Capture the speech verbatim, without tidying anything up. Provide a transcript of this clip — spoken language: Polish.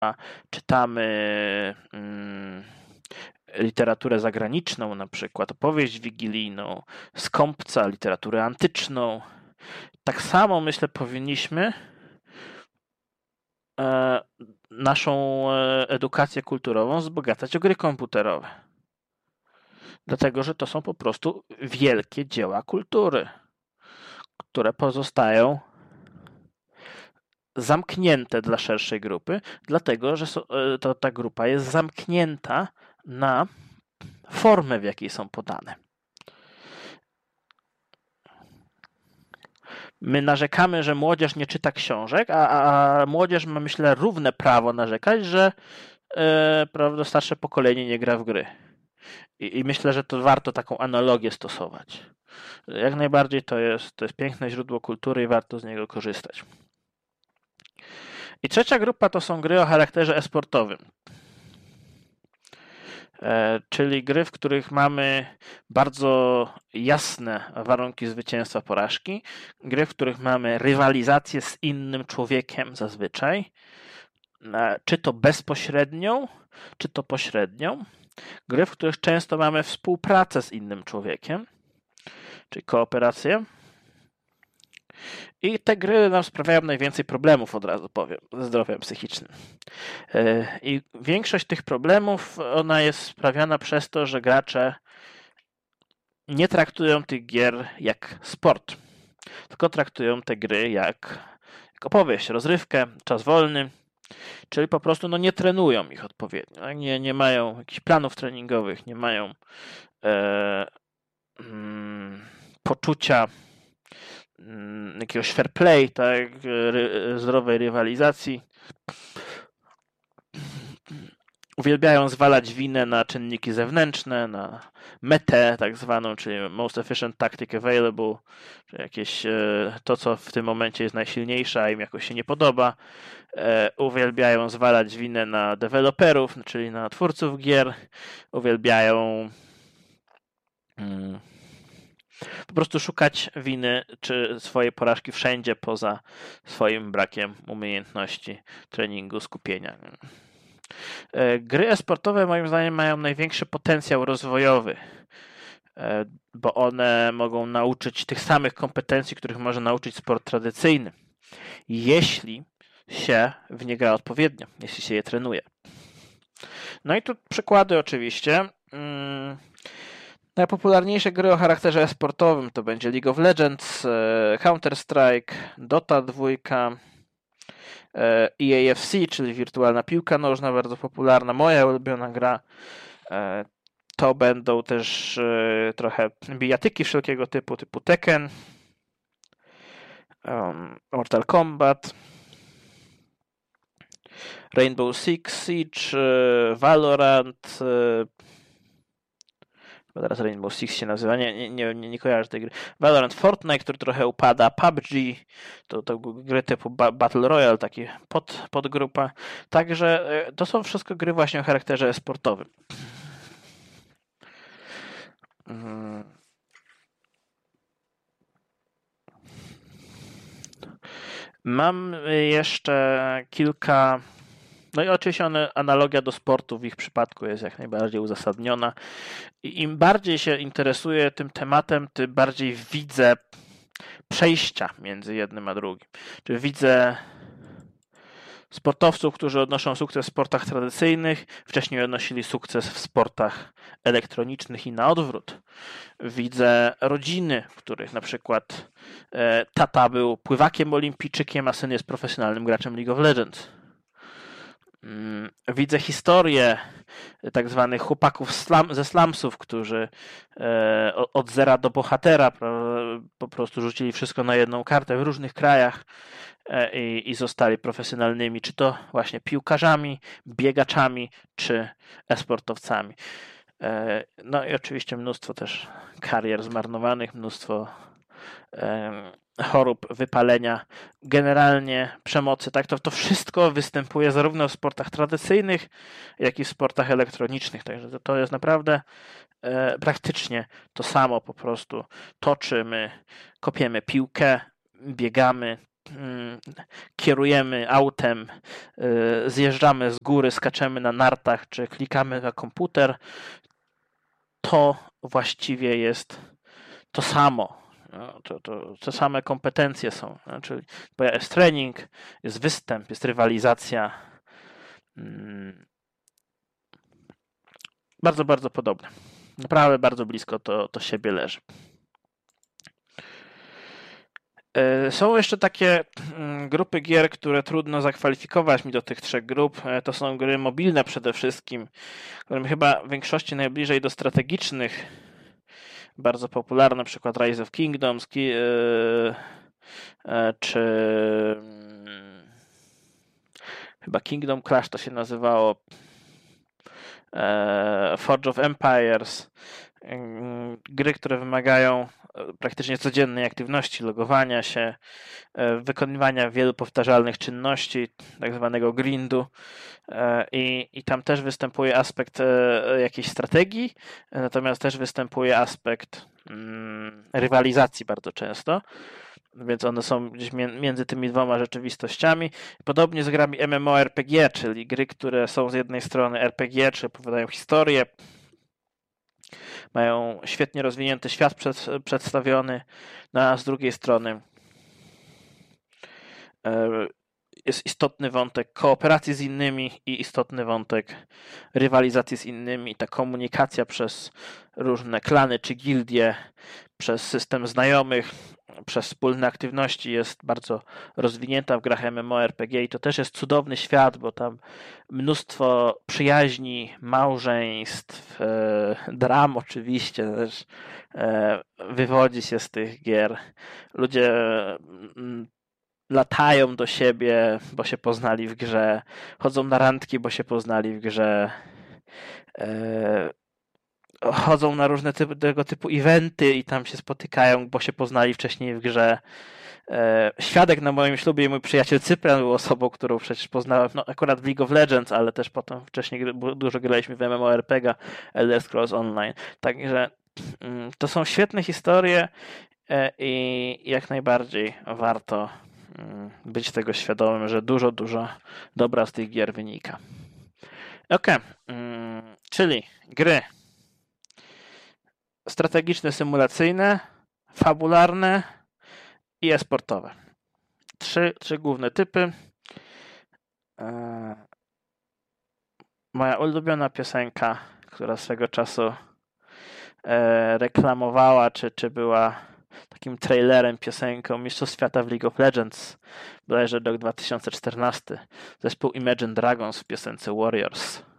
czytamy mm, literaturę zagraniczną, na przykład opowieść wigilijną, skąpca, literaturę antyczną. Tak samo, myślę, powinniśmy e, naszą edukację kulturową wzbogacać o gry komputerowe. Dlatego, że to są po prostu wielkie dzieła kultury, które pozostają zamknięte dla szerszej grupy, dlatego, że to, ta grupa jest zamknięta na formę, w jakiej są podane. My narzekamy, że młodzież nie czyta książek, a, a młodzież ma, myślę, równe prawo narzekać, że e, prawda, starsze pokolenie nie gra w gry. I, I myślę, że to warto taką analogię stosować. Jak najbardziej to jest, to jest piękne źródło kultury i warto z niego korzystać. I trzecia grupa to są gry o charakterze e-sportowym. Czyli gry, w których mamy bardzo jasne warunki zwycięstwa, porażki. Gry, w których mamy rywalizację z innym człowiekiem zazwyczaj. Czy to bezpośrednią, czy to pośrednią. Gry, w których często mamy współpracę z innym człowiekiem, czyli kooperację. I te gry nam sprawiają najwięcej problemów, od razu powiem, ze zdrowiem psychicznym. I większość tych problemów, ona jest sprawiana przez to, że gracze nie traktują tych gier jak sport, tylko traktują te gry jak, jak opowieść, rozrywkę, czas wolny, czyli po prostu no, nie trenują ich odpowiednio, nie, nie mają jakichś planów treningowych, nie mają e, mm, poczucia jakiegoś fair play, tak, ry, zdrowej rywalizacji. Uwielbiają zwalać winę na czynniki zewnętrzne, na metę tak zwaną, czyli most efficient tactic available, czyli jakieś to, co w tym momencie jest najsilniejsze, a im jakoś się nie podoba. Uwielbiają zwalać winę na deweloperów, czyli na twórców gier. Uwielbiają hmm, po prostu szukać winy czy swojej porażki wszędzie poza swoim brakiem umiejętności, treningu, skupienia. Gry e-sportowe moim zdaniem mają największy potencjał rozwojowy, bo one mogą nauczyć tych samych kompetencji, których może nauczyć sport tradycyjny, jeśli się w nie gra odpowiednio, jeśli się je trenuje. No i tu przykłady oczywiście. Najpopularniejsze gry o charakterze e-sportowym to będzie League of Legends, Counter-Strike, Dota dwa, E A F C, czyli wirtualna piłka nożna, bardzo popularna, moja ulubiona gra. To będą też trochę bijatyki wszelkiego typu, typu Tekken, Mortal Kombat, Rainbow Six Siege, Valorant. Bo teraz Rainbow Six się nazywa, nie, nie, nie, nie kojarzę tej gry. Valorant, Fortnite, który trochę upada, P U B G, to, to gry typu Battle Royale, taki pod, podgrupa. Także to są wszystko gry właśnie o charakterze e-sportowym. Mam jeszcze kilka... No i oczywiście one, analogia do sportu w ich przypadku jest jak najbardziej uzasadniona. I im bardziej się interesuję tym tematem, tym bardziej widzę przejścia między jednym a drugim. Czyli widzę sportowców, którzy odnoszą sukces w sportach tradycyjnych, wcześniej odnosili sukces w sportach elektronicznych i na odwrót. Widzę rodziny, w których na przykład e, tata był pływakiem olimpijczykiem, a syn jest profesjonalnym graczem League of Legends. Widzę historię tak zwanych chłopaków slam, ze slumsów, którzy e, od zera do bohatera po prostu rzucili wszystko na jedną kartę w różnych krajach e, i, i zostali profesjonalnymi, czy to właśnie piłkarzami, biegaczami, czy e-sportowcami. E, no i oczywiście mnóstwo też karier zmarnowanych, mnóstwo e, chorób, wypalenia, generalnie przemocy, tak, to, to wszystko występuje zarówno w sportach tradycyjnych, jak i w sportach elektronicznych, także to, to jest naprawdę e, praktycznie to samo po prostu toczymy, kopiemy piłkę, biegamy, kierujemy autem, zjeżdżamy z góry, skaczemy na nartach, czy klikamy na komputer, to właściwie jest to samo. No, to, to, to same kompetencje są. No, czyli jest trening, jest występ, jest rywalizacja. Bardzo, bardzo podobne. Naprawdę bardzo blisko to, to siebie leży. Są jeszcze takie grupy gier, które trudno zakwalifikować mi do tych trzech grup. To są gry mobilne przede wszystkim, którym chyba w większości najbliżej do strategicznych. Bardzo popularne, na przykład Rise of Kingdoms, czy chyba Kingdom Clash to się nazywało, Forge of Empires. Gry, które wymagają praktycznie codziennej aktywności, logowania się, wykonywania wielu powtarzalnych czynności, tak zwanego grindu, i, i tam też występuje aspekt jakiejś strategii, natomiast też występuje aspekt rywalizacji bardzo często, więc one są gdzieś między tymi dwoma rzeczywistościami. Podobnie z grami MMORPG, czyli gry, które są z jednej strony R P G, czy opowiadają historię, mają świetnie rozwinięty świat przed, przedstawiony, no a z drugiej strony jest istotny wątek kooperacji z innymi i istotny wątek rywalizacji z innymi. Ta komunikacja przez różne klany czy gildie, przez system znajomych, przez wspólne aktywności jest bardzo rozwinięta w grach MMORPG i to też jest cudowny świat, bo tam mnóstwo przyjaźni, małżeństw, dram oczywiście też wywodzi się z tych gier. Ludzie latają do siebie, bo się poznali w grze, chodzą na randki, bo się poznali w grze, chodzą na różne typy, tego typu eventy i tam się spotykają, bo się poznali wcześniej w grze. Świadek na moim ślubie i mój przyjaciel Cyprian był osobą, którą przecież poznałem, no akurat w League of Legends, ale też potem wcześniej dużo graliśmy w MMORPG, Elder Scrolls Online. Także to są świetne historie i jak najbardziej warto być tego świadomym, że dużo, dużo dobra z tych gier wynika. Ok, czyli gry strategiczne, symulacyjne, fabularne i e-sportowe. Trzy, trzy główne typy. Moja ulubiona piosenka, która swego czasu reklamowała, czy, czy była takim trailerem, piosenką Mistrzostw Świata w League of Legends, bodajże rok dwa tysiące czternasty. Zespół Imagine Dragons w piosence Warriors.